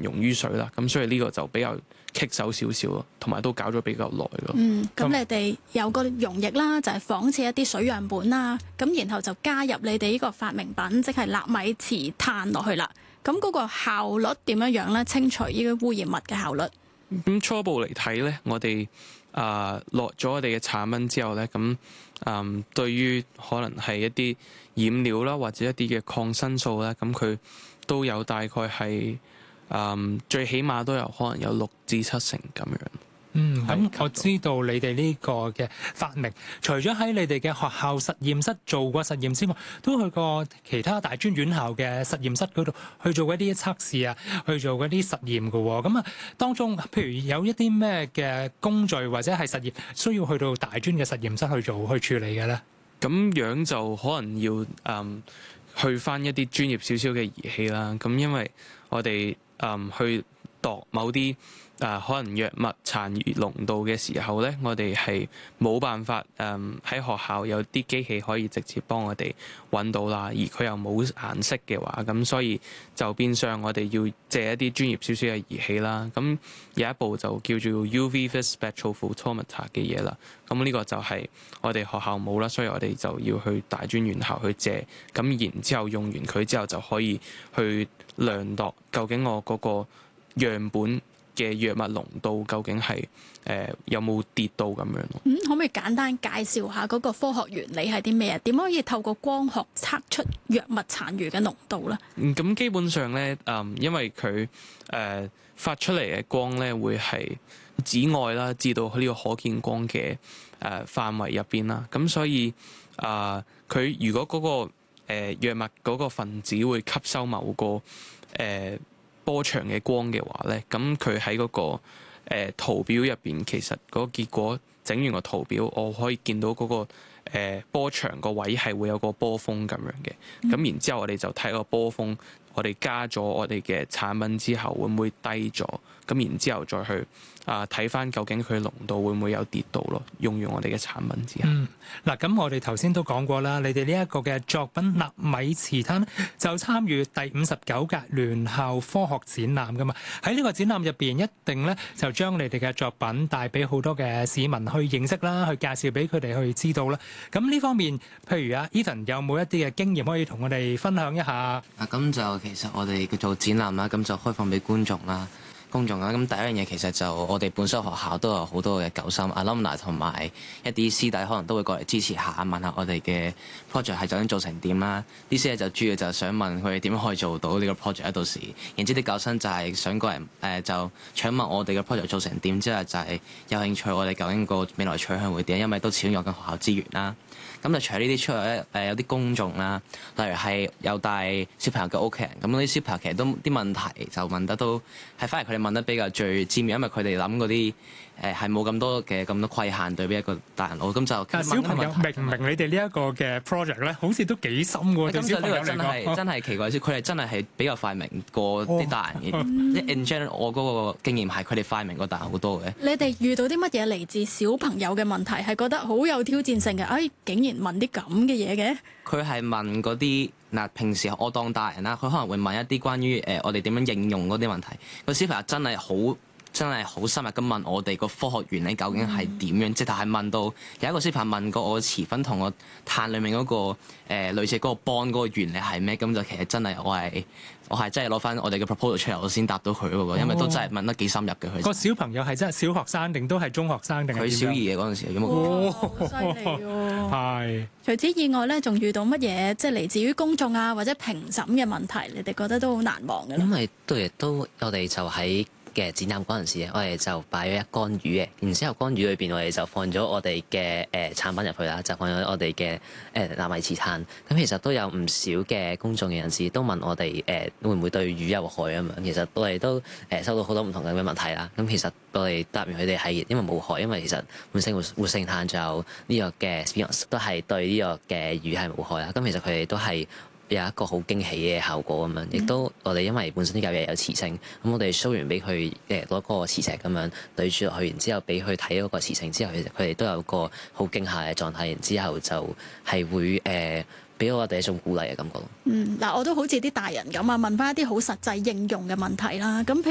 溶於水啦。咁所以呢個就比較棘手少少咯，同埋都搞咗比較耐咯。 咁你哋有個溶液啦，就係仿似一啲水樣本啦，咁然後就加入你哋呢個發明品，即係納米磁碳落去啦。咁嗰個效率點樣樣咧？清除呢個污染物嘅效率？ 咁初步嚟睇咧，我哋落咗我哋嘅產品之後咧，咁對於可能係一啲染料啦，或者一啲嘅抗生素咧，咁佢都有大概係最起碼都有可能有6至7成咁樣。 咁我知道你哋呢個嘅發明，除咗喺你哋嘅學校實驗室做過實驗之外，都去過其他大專院校嘅實驗室嗰度去做一啲測試啊，去做嗰啲實驗嘅喎。咁當中譬如有一啲咩嘅工序或者係實驗需要去到大專嘅實驗室去處理嘅咧？ 咁樣就可能要去返一啲專業少少嘅儀器啦。咁因為我哋去度某啲可能藥物殘餘濃度嘅時候咧，我哋係冇辦法喺學校有啲機器可以直接幫我哋揾到啦，而佢又冇顏色嘅話，咁所以就變相我哋要借一啲專業少少嘅儀器啦。咁有一部就叫做 UV-Vis Spectrophotometer 嘅嘢啦。咁呢個就係我哋學校冇啦，所以我哋就要去大專院校去借。咁然之後用完佢之後就可以去量度究竟我嗰個樣本嘅藥物濃度究竟係有冇跌到咁樣咯？ 可唔可以簡單介紹下嗰個科學原理係啲咩啊？點可以透過光學測出藥物殘餘嘅濃度咧？ 咁基本上咧，因為佢發出嚟嘅光咧會係紫外啦，至到呢個可見光嘅範圍入邊啦。咁所以佢如果嗰個藥物嗰個分子會吸收某個波長嘅光嘅話咧，咁佢喺嗰個圖表入邊，其實嗰個結果整完個圖表，我可以見到嗰個波長個位係會有個波峰咁樣嘅。咁然之後我哋就睇個波峰，我哋加咗我哋嘅產品之後會唔會低咗？咁然之後再去睇翻究竟佢濃度會唔會有跌到咯？用完我哋嘅產品之後， 嗱，咁我哋頭先都講過啦，你哋呢一個嘅作品納米磁碳就參與第59屆聯校科學展覽噶嘛。喺呢個展覽入邊，一定咧就將你哋嘅作品帶俾好多嘅市民去認識啦，去介紹俾佢哋去知道啦。咁呢方面，譬如Ethan 有冇一啲嘅經驗可以同我哋分享一下？ 咁就其實我哋做展覽啦，咁就開放俾公眾啦。咁第一樣嘢其實就我哋本身學校都有好多嘅舊生 alumni 同埋一啲師弟可能都會過嚟支持下，問下我哋嘅 project 係究竟做成點啦。啲師弟就主要就想問佢哋點樣可以做到呢個 project 到時，然之後啲舊生就係想過嚟就想問我哋嘅 project 做成點，之後就係有興趣我哋究竟個未來取向會點，因為都始終有緊學校資源啦。咁就除咗呢啲出嚟咧，有啲公眾啦，例如係有帶小朋友嘅屋企人，咁嗰啲小朋友其實都啲問題就問得都係反而佢哋問得比較最尖鋭，因為佢哋諗嗰啲係冇咁多規限對比一個大人佬，咁就但小朋友明唔明你哋呢一個嘅 project 咧？好似都幾深喎，對小朋友嚟講。 真係奇怪，佢哋真係比較快明過啲大人嘅。In general，我嗰個經驗係佢哋快明過大人好多嘅。 你哋遇到啲乜嘢嚟自小朋友嘅問題係覺得好有挑戰性嘅？竟然問啲咁嘅嘢嘅？佢係問嗰啲平時我當大人啦，佢可能會問一啲關於我哋點樣應用嗰啲問題。個小朋友真係好深入咁問我哋個科學原理究竟係點樣，直頭係問到有一個小朋友問過我磁粉同個碳裡面嗰個類似嗰個 bond 嗰個原理係咩，咁就其實真係我係真係攞翻我哋嘅 proposal 出嚟，我先答到佢嗰個，因為都真係問得幾深入嘅佢。個小朋友係真係小學生定都係中學生定係點樣？佢小二嘅嗰陣時，有冇？好犀利喎！係。除此以外咧，仲遇到乜嘢即係嚟自於公眾啊或者評審嘅問題，你哋覺得都好難忘嘅？因為都我哋就喺嘅展覽嗰陣時，我哋就擺咗一缸魚嘅，然之後缸魚裏邊我哋就放咗我哋嘅產品入去啦，就放咗我哋嘅納米磁碳。咁其實都有唔少嘅公眾嘅人士都問我哋會唔會對魚有害啊嘛。其實我哋都收到好多唔同嘅問題啦。咁其實我哋答完佢哋係因為冇害，因為其實本身活性炭仲有呢個嘅 Spinox 都係對呢個嘅魚係冇害啦。咁其實佢哋都係有一個好驚喜嘅效果咁樣，亦都我哋因為本身呢嚿嘢有磁性，咁我哋 show 完俾佢攞個磁石咁樣對住落去，然之後俾佢睇嗰個磁性之後，其實佢哋都有個好驚嚇嘅狀態，然之後就係會俾我哋一種鼓勵嘅感覺。嗱，我都好似啲大人咁啊，問翻一啲好實際應用嘅問題啦。咁譬